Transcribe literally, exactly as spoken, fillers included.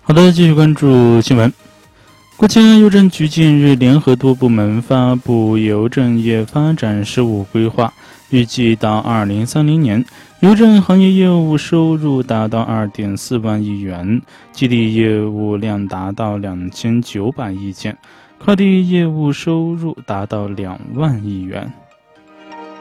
好的，继续关注新闻。国家邮政局近日联合多部门发布邮政业发展十五规划，预计到二零三零年，邮政行业业务收入达到 二点四万亿元，基地业务量达到两千九百亿件，快递业务收入达到两万亿元。